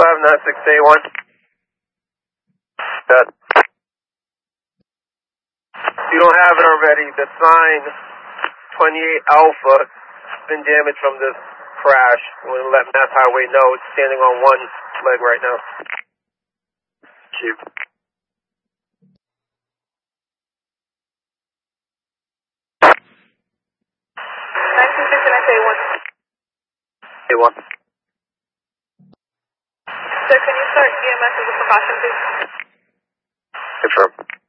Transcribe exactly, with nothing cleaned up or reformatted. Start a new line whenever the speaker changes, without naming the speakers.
five nine six eight one. That. If you don't have it already, the sign twenty-eight Alpha has been damaged from this crash. We're going to let Mass Highway know it's standing on one leg right now. Chief.
nine two six nine eight one.
A one.
Sir, can you start E M S as a precaution, please?
Confirm.